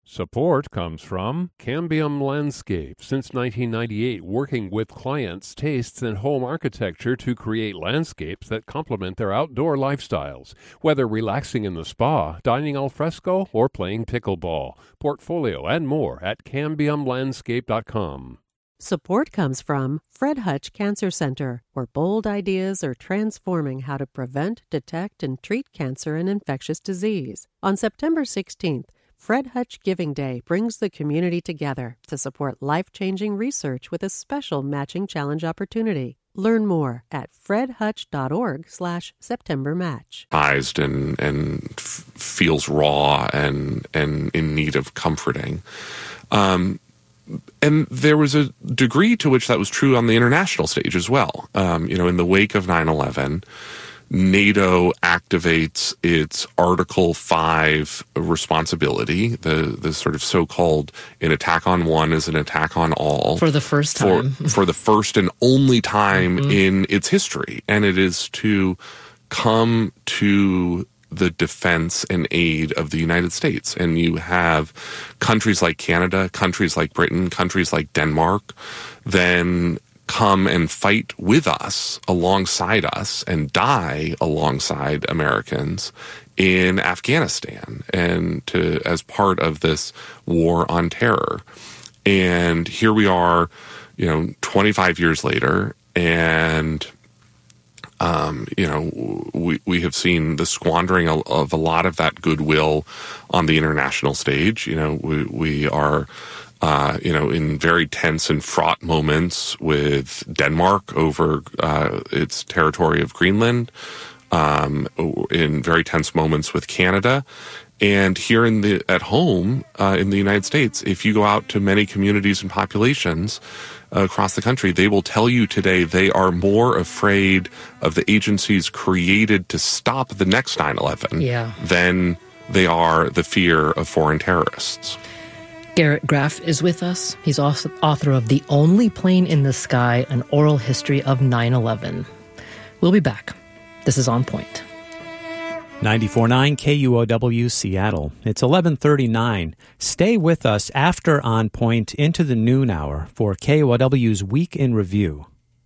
Support comes from Cambium Landscape. Since 1998, working with clients' tastes and home architecture to create landscapes that complement their outdoor lifestyles. Whether relaxing in the spa, dining al fresco, or playing pickleball. Portfolio and more at cambiumlandscape.com. Support comes from Fred Hutch Cancer Center, where bold ideas are transforming how to prevent, detect, and treat cancer and infectious disease. On September 16th, Fred Hutch Giving Day brings the community together to support life-changing research with a special matching challenge opportunity. Learn more at fredhutch.org/SeptemberMatch. And feels raw and in need of comforting. And there was a degree to which that was true on the international stage as well. In the wake of 9/11, NATO activates its Article 5 responsibility, the sort of so-called an attack on one is an attack on all. For the first time. For the first and only time in its history. And it is to come to the defense and aid of the United States. And you have countries like Canada, countries like Britain, countries like Denmark, then come and fight with us, alongside us, and die alongside Americans in Afghanistan and as part of this war on terror. And here we are, 25 years later, and we have seen the squandering of a lot of that goodwill on the international stage. We are in very tense and fraught moments with Denmark over its territory of Greenland, in very tense moments with Canada. And here at home in the United States, if you go out to many communities and populations across the country, they will tell you today they are more afraid of the agencies created to stop the next 9/11 than they are the fear of foreign terrorists. Garrett Graff is with us. He's also author of The Only Plane in the Sky, An Oral History of 9/11. We'll be back. This is On Point. 94.9 KUOW Seattle. It's 11:39. Stay with us after On Point into the noon hour for KUOW's Week in Review.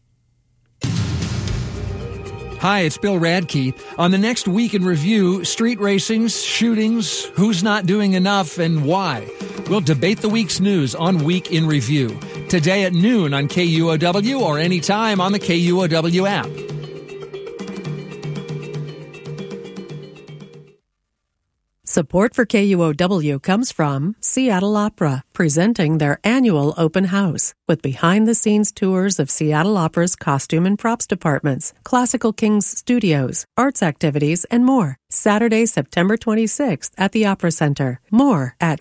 Hi, it's Bill Radke. On the next Week in Review, street racings, shootings, who's not doing enough, and why. We'll debate the week's news on Week in Review. Today at noon on KUOW or anytime on the KUOW app. Support for KUOW comes from Seattle Opera, presenting their annual open house with behind-the-scenes tours of Seattle Opera's costume and props departments, Classical Kings Studios, arts activities, and more. Saturday, September 26th at the Opera Center. More at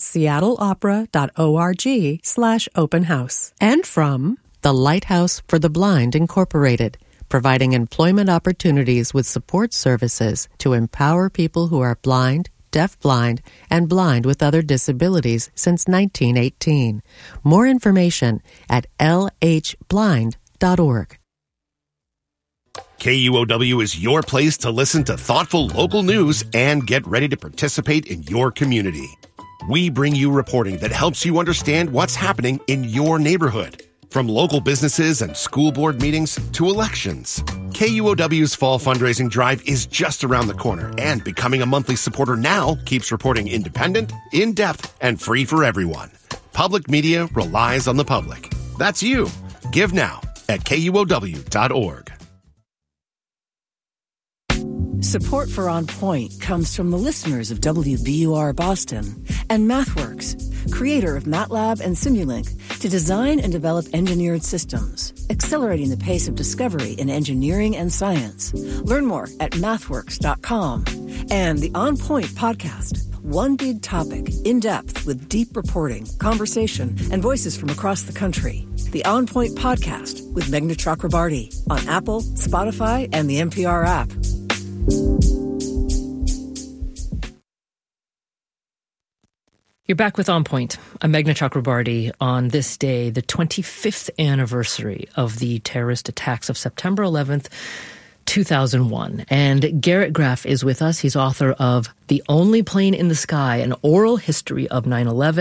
seattleopera.org/open house. And from the Lighthouse for the Blind Incorporated, providing employment opportunities with support services to empower people who are blind, deafblind, and blind with other disabilities since 1918. More information at lhblind.org. KUOW is your place to listen to thoughtful local news and get ready to participate in your community. We bring you reporting that helps you understand what's happening in your neighborhood. From local businesses and school board meetings to elections, KUOW's fall fundraising drive is just around the corner, and becoming a monthly supporter now keeps reporting independent, in-depth, and free for everyone. Public media relies on the public. That's you. Give now at KUOW.org. Support for On Point comes from the listeners of WBUR Boston and MathWorks, creator of MATLAB and Simulink, to design and develop engineered systems, accelerating the pace of discovery in engineering and science. Learn more at mathworks.com. And the On Point podcast, one big topic, in depth with deep reporting, conversation, and voices from across the country. The On Point podcast with Meghna Chakrabarty on Apple, Spotify, and the NPR app. You're back with On Point. I'm Meghna Chakrabarty on this day, the 25th anniversary of the terrorist attacks of September 11th, 2001. And Garrett Graff is with us. He's author of The Only Plane in the Sky, An Oral History of 9/11.